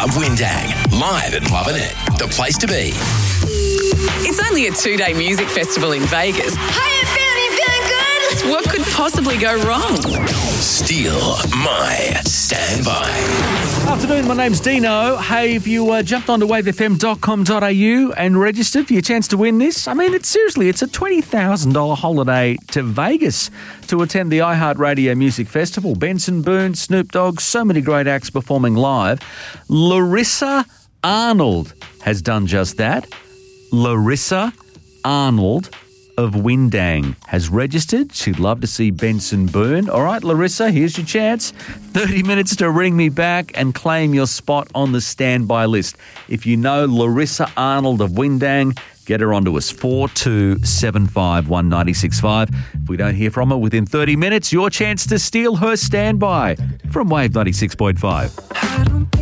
Club Windang, live at Lovin' It, the place to be. It's only a 2-day music festival in Vegas. Hiya, fam, you feeling good? What could possibly go wrong? Steal My Standby. Afternoon, my name's Dino. Hey, have you jumped onto wavefm.com.au and registered for your chance to win this? I mean, it's a $20,000 holiday to Vegas to attend the iHeartRadio Music Festival. Benson Boone, Snoop Dogg, so many great acts performing live. Larissa Arnold has done just that. Larissa Arnold of Windang has registered. She'd love to see Benson Boone. All right, Larissa, here's your chance. 30 minutes to ring me back and claim your spot on the standby list. If you know Larissa Arnold of Windang, get her onto us, 4275 1965. If we don't hear from her within 30 minutes, your chance to steal her standby from Wave 96.5.